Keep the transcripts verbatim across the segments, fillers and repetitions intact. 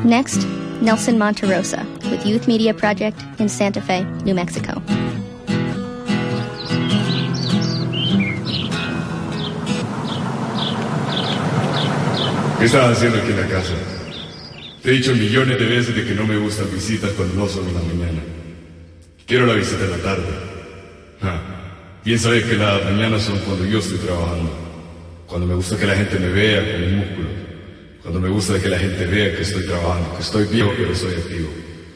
Next, Nelson Monterosa with Youth Media Project in Santa Fe, New Mexico. ¿Qué estás haciendo aquí en la casa? Te he dicho millones de veces de que no me gustan visitas cuando no son en la mañana. Quiero la visita en la tarde. Ah, bien sabes que las mañanas son cuando yo estoy trabajando. Cuando me gusta que la gente me vea con mis músculos. Cuando me gusta que la gente vea que estoy trabajando, que estoy viejo pero soy activo.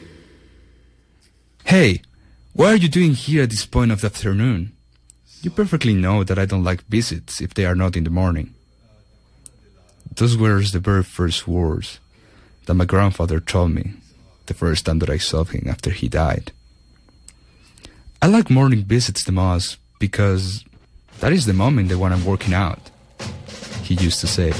Hey, what are you doing here at this point of the afternoon? You perfectly know that I don't like visits if they are not in the morning. Those were the very first words that my grandfather told me the first time that I saw him after he died. I like morning visits the most because that is the moment that when I'm working out, he used to say.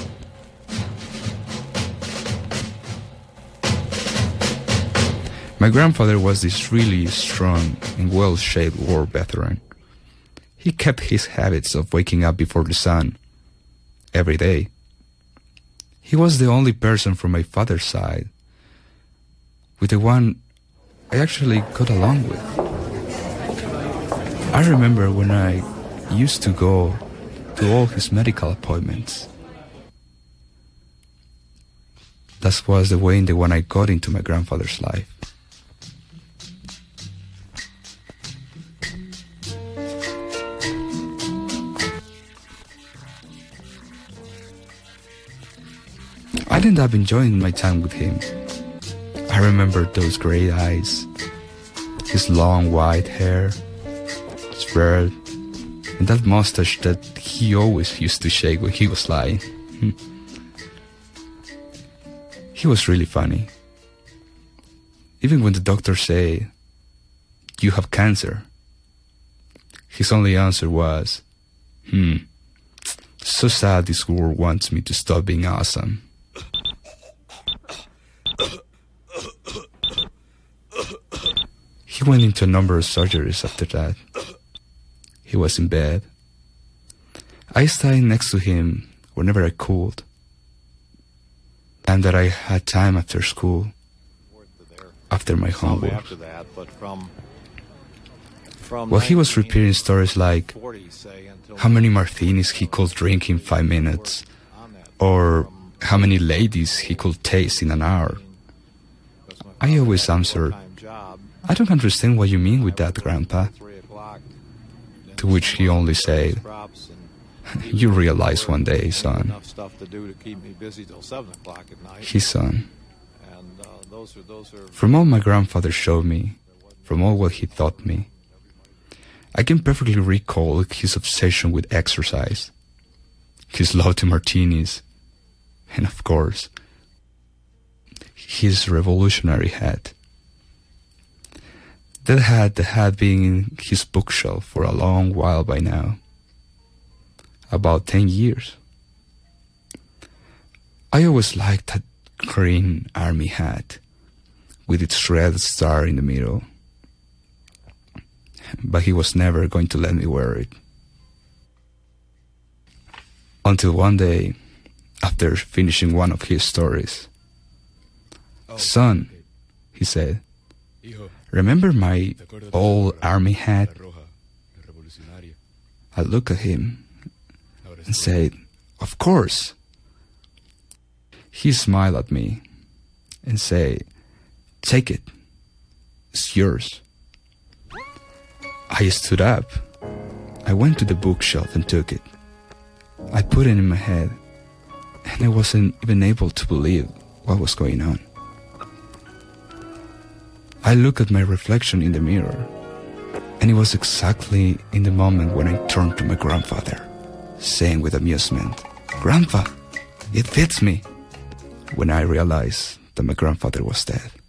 My grandfather was this really strong and well-shaped war veteran. He kept his habits of waking up before the sun every day. He was the only person from my father's side with the one I actually got along with. I remember when I used to go to all his medical appointments. That was the way in the one I got into my grandfather's life. I ended up enjoying my time with him. I remember those gray eyes, his long white hair, his beard, and that mustache that he always used to shake when he was lying. He was really funny. Even when the doctors say, "You have cancer," his only answer was, hmm, so sad this world wants me to stop being awesome. He went into a number of surgeries after that. He was in bed. I stayed next to him whenever I could. And that I had time after school, after my homework. Well, he was repeating stories like how many martinis he could drink in five minutes, or how many ladies he could taste in an hour. I always answered, "I don't understand what you mean with that, Grandpa." To which he only said, "You realize one day, son." His son. From all my grandfather showed me, from all what he taught me, I can perfectly recall his obsession with exercise, his love to martinis, and of course, his revolutionary hat. That hat that had been in his bookshelf for a long while by now. About ten years. I always liked that green army hat with its red star in the middle. But he was never going to let me wear it. Until one day, after finishing one of his stories, "Son," he said, "remember my old army hat?" I looked at him and said, "Of course." He smiled at me and said, "Take it. It's yours." I stood up. I went to the bookshelf and took it. I put it in my head, and I wasn't even able to believe what was going on. I looked at my reflection in the mirror, and it was exactly in the moment when I turned to my grandfather, saying with amusement, "Grandpa, it fits me," when I realized that my grandfather was dead.